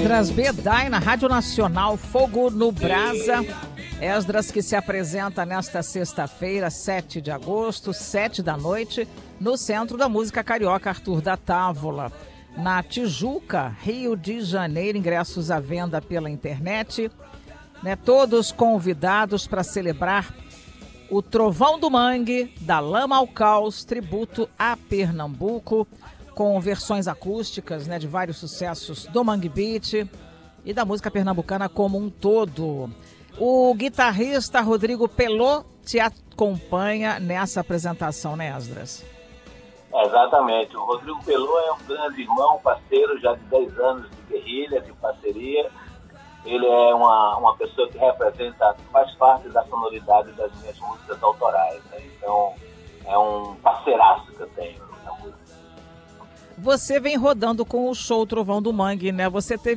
Esdras Bedai na Rádio Nacional, Fogo no Brasa. Esdras que se apresenta nesta sexta-feira, 7 de agosto, 7 da noite, no Centro da Música Carioca Arthur da Távola. Na Tijuca, Rio de Janeiro, ingressos à venda pela internet. Todos convidados para celebrar o Trovão do Mangue, da Lama ao Caos, tributo a Pernambuco, com versões acústicas de vários sucessos do Mangue Beat e da música pernambucana como um todo. O guitarrista Rodrigo Pelô te acompanha nessa apresentação, né, Esdras? Exatamente. O Rodrigo Pelô é um grande irmão, parceiro, já de 10 anos de guerrilha, de parceria. Ele é uma pessoa que representa, faz parte da sonoridade das minhas músicas autorais, né? Então, é um parceiraço que eu tenho na música. Você vem rodando com o show Trovão do Mangue, né? Você teve